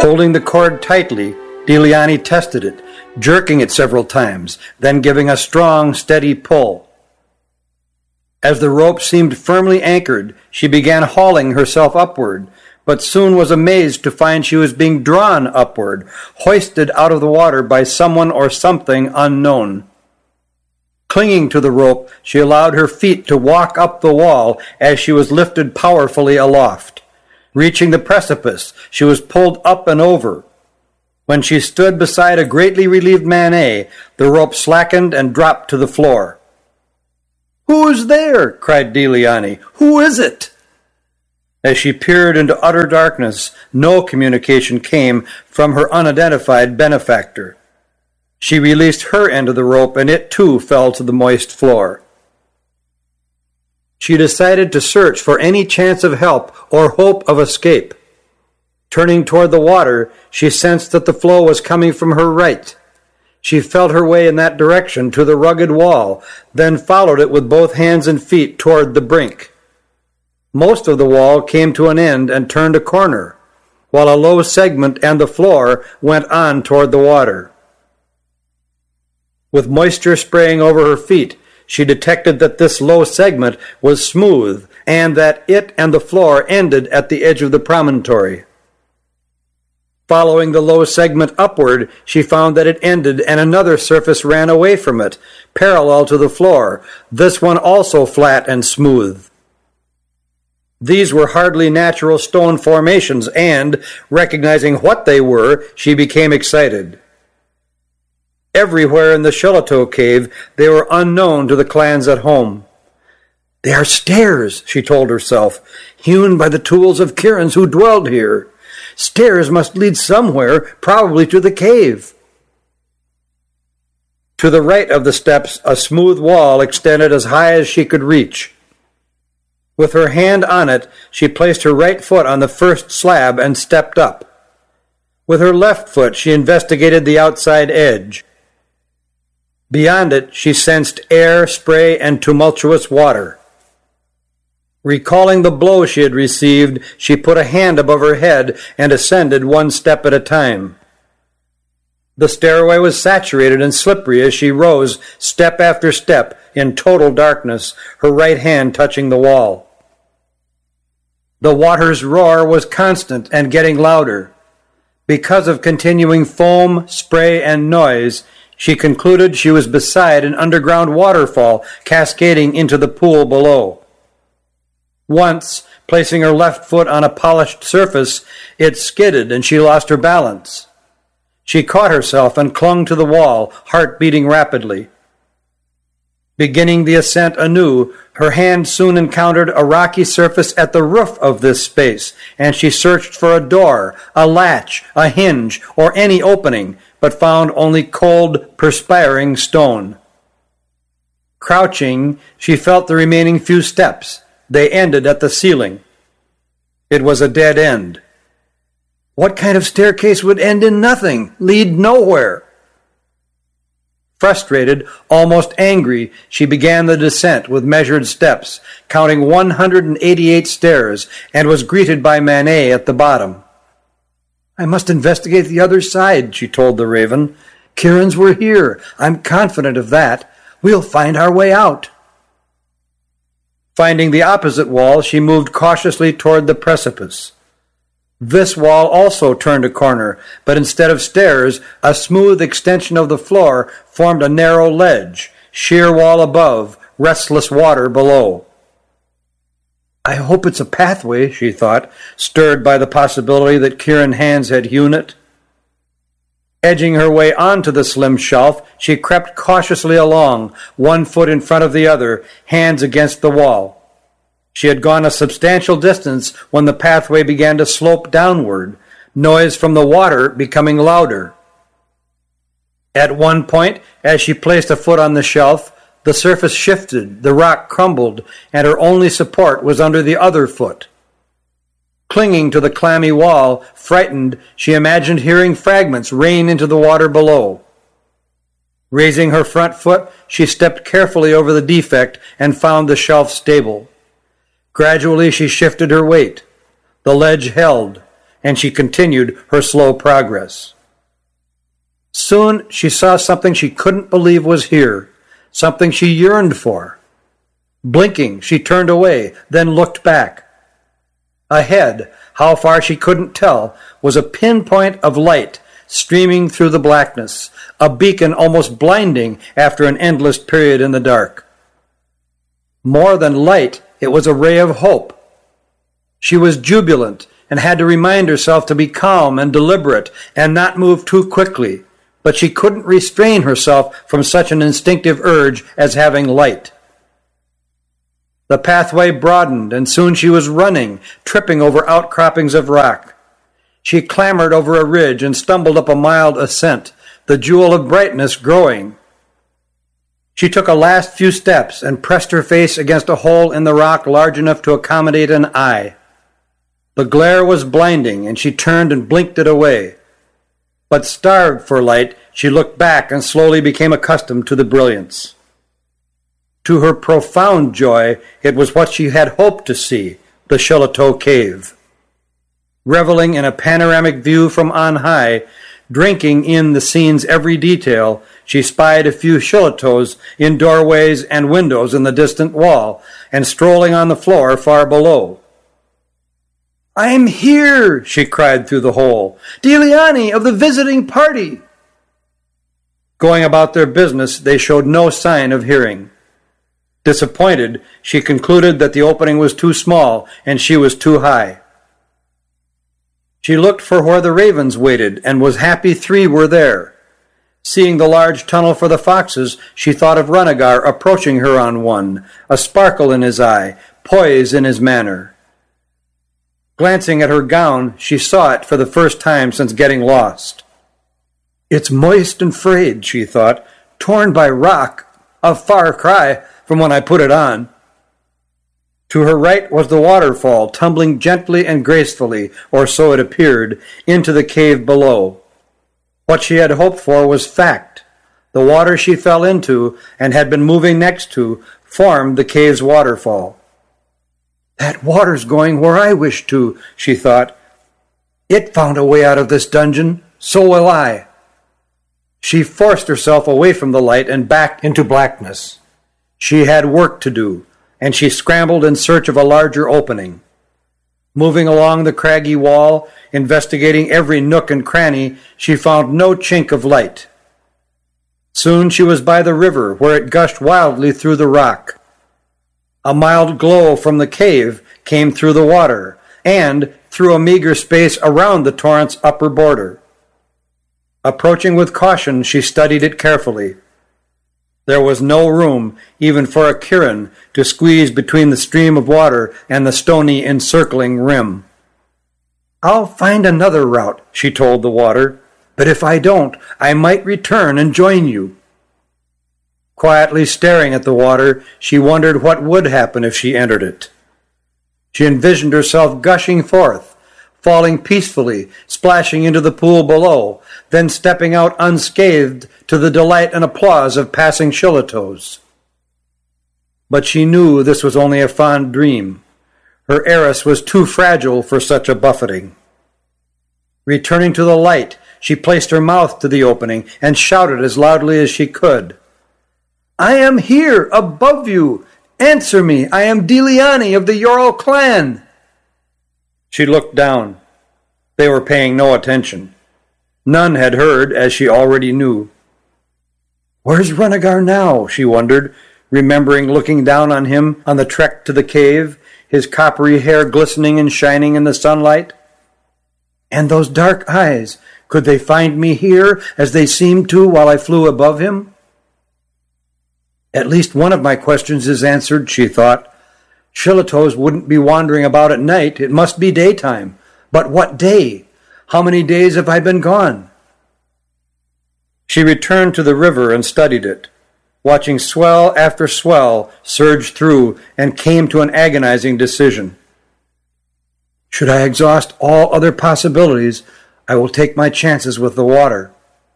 Holding the cord tightly, Deliani tested it, jerking it several times, then giving a strong, steady pull. As the rope seemed firmly anchored, she began hauling herself upward, but soon was amazed to find she was being drawn upward, hoisted out of the water by someone or something unknown. Clinging to the rope, she allowed her feet to walk up the wall as she was lifted powerfully aloft. Reaching the precipice, she was pulled up and over. When she stood beside a greatly relieved Manet, the rope slackened and dropped to the floor. "Who is there?" cried Deliani. "Who is it?" As she peered into utter darkness, no communication came from her unidentified benefactor. She released her end of the rope, and it too fell to the moist floor. She decided to search for any chance of help or hope of escape. Turning toward the water, she sensed that the flow was coming from her right. She felt her way in that direction to the rugged wall, then followed it with both hands and feet toward the brink. Most of the wall came to an end and turned a corner, while a low segment and the floor went on toward the water. With moisture spraying over her feet, she detected that this low segment was smooth and that it and the floor ended at the edge of the promontory. Following the low segment upward, she found that it ended and another surface ran away from it, parallel to the floor, this one also flat and smooth. These were hardly natural stone formations, and, recognizing what they were, she became excited. Everywhere in the Shillitoe cave, they were unknown to the clans at home. "They are stairs," she told herself, "hewn by the tools of Kirins who dwelled here. Stairs must lead somewhere, probably to the cave." To the right of the steps, a smooth wall extended as high as she could reach. With her hand on it, she placed her right foot on the first slab and stepped up. With her left foot, she investigated the outside edge. Beyond it, she sensed air, spray, and tumultuous water. Recalling the blow she had received, she put a hand above her head and ascended one step at a time. The stairway was saturated and slippery as she rose step after step in total darkness, her right hand touching the wall. The water's roar was constant and getting louder. Because of continuing foam, spray, and noise, she concluded she was beside an underground waterfall cascading into the pool below. Once, placing her left foot on a polished surface, it skidded and she lost her balance. She caught herself and clung to the wall, heart beating rapidly. Beginning the ascent anew, her hand soon encountered a rocky surface at the roof of this space, and she searched for a door, a latch, a hinge, or any opening, but found only cold, perspiring stone. Crouching, she felt the remaining few steps. They ended at the ceiling. It was a dead end. What kind of staircase would end in nothing, lead nowhere? Frustrated, almost angry, she began the descent with measured steps, counting 188 stairs, and was greeted by Manet at the bottom. "I must investigate the other side," she told the raven. "Kirins were here. I'm confident of that. We'll find our way out." Finding the opposite wall, she moved cautiously toward the precipice. This wall also turned a corner, but instead of stairs, a smooth extension of the floor formed a narrow ledge, sheer wall above, restless water below. "I hope it's a pathway," she thought, stirred by the possibility that Kirin hands had hewn it. Edging her way onto the slim shelf, she crept cautiously along, one foot in front of the other, hands against the wall. She had gone a substantial distance when the pathway began to slope downward, noise from the water becoming louder. At one point, as she placed a foot on the shelf, the surface shifted, the rock crumbled, and her only support was under the other foot. Clinging to the clammy wall, frightened, she imagined hearing fragments rain into the water below. Raising her front foot, she stepped carefully over the defect and found the shelf stable. Gradually she shifted her weight. The ledge held, and she continued her slow progress. Soon she saw something she couldn't believe was here, something she yearned for. Blinking, she turned away, then looked back. Ahead, how far she couldn't tell, was a pinpoint of light streaming through the blackness, a beacon almost blinding after an endless period in the dark. More than light, it was a ray of hope. She was jubilant and had to remind herself to be calm and deliberate and not move too quickly, but she couldn't restrain herself from such an instinctive urge as having light. The pathway broadened, and soon she was running, tripping over outcroppings of rock. She clambered over a ridge and stumbled up a mild ascent, the jewel of brightness growing. She took a last few steps and pressed her face against a hole in the rock large enough to accommodate an eye. The glare was blinding, and she turned and blinked it away. But starved for light, she looked back and slowly became accustomed to the brilliance. To her profound joy, it was what she had hoped to see, the Shillitoe Cave. Reveling in a panoramic view from on high, drinking in the scene's every detail, she spied a few Shillitoes in doorways and windows in the distant wall, and strolling on the floor far below. "I'm here!" she cried through the hole. "Deliani of the visiting party!" Going about their business, they showed no sign of hearing. Disappointed, she concluded that the opening was too small and she was too high. She looked for where the ravens waited and was happy 3 were there. Seeing the large tunnel for the foxes, she thought of Renigar approaching her on one, a sparkle in his eye, poise in his manner. Glancing at her gown, she saw it for the first time since getting lost. "It's moist and frayed," she thought, "torn by rock, a far cry from when I put it on." To her right was the waterfall, tumbling gently and gracefully, or so it appeared, into the cave below. What she had hoped for was fact. The water she fell into, and had been moving next to, formed the cave's waterfall. "That water's going where I wish to," she thought. "It found a way out of this dungeon, so will I." She forced herself away from the light and back into blackness. She had work to do, and she scrambled in search of a larger opening. Moving along the craggy wall, investigating every nook and cranny, she found no chink of light. Soon she was by the river, where it gushed wildly through the rock. A mild glow from the cave came through the water, and through a meager space around the torrent's upper border. Approaching with caution, she studied it carefully. There was no room, even for a Kirin, to squeeze between the stream of water and the stony encircling rim. "I'll find another route," she told the water, "but if I don't, I might return and join you." Quietly staring at the water, she wondered what would happen if she entered it. She envisioned herself gushing forth, falling peacefully, splashing into the pool below, then stepping out unscathed to the delight and applause of passing Shillitoes. But she knew this was only a fond dream. Her heiress was too fragile for such a buffeting. Returning to the light, she placed her mouth to the opening and shouted as loudly as she could. "I am here, above you! Answer me! I am Deliani of the Yorl clan!" She looked down. They were paying no attention. None had heard, as she already knew. "Where's Renigar now?" she wondered, remembering looking down on him on the trek to the cave, his coppery hair glistening and shining in the sunlight. And those dark eyes, could they find me here, as they seemed to while I flew above him? "At least one of my questions is answered," she thought. "Shillitoes wouldn't be wandering about at night. It must be daytime. But what day? How many days have I been gone?" She returned to the river and studied it, watching swell after swell surge through, and came to an agonizing decision. "Should I exhaust all other possibilities, I will take my chances with the water."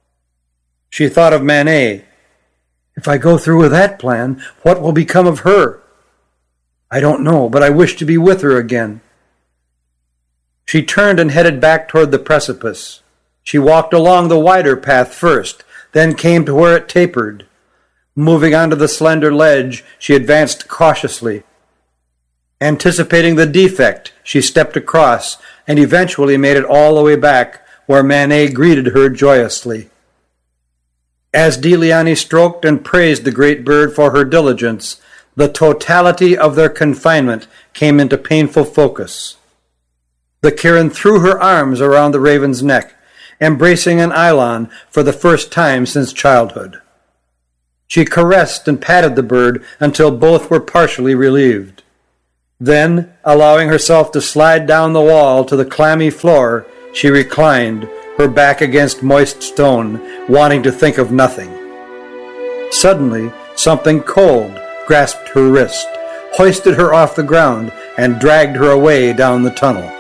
She thought of Manet. "If I go through with that plan, what will become of her? I don't know, but I wish to be with her again." She turned and headed back toward the precipice. She walked along the wider path first, then came to where it tapered. Moving onto the slender ledge, she advanced cautiously. Anticipating the defect, she stepped across and eventually made it all the way back, where Manet greeted her joyously. As Deliani stroked and praised the great bird for her diligence, the totality of their confinement came into painful focus. The Kirin threw her arms around the raven's neck, embracing an elan for the first time since childhood. She caressed and patted the bird until both were partially relieved. Then, allowing herself to slide down the wall to the clammy floor, she reclined, her back against moist stone, wanting to think of nothing. Suddenly, something cold grasped her wrist, hoisted her off the ground, and dragged her away down the tunnel.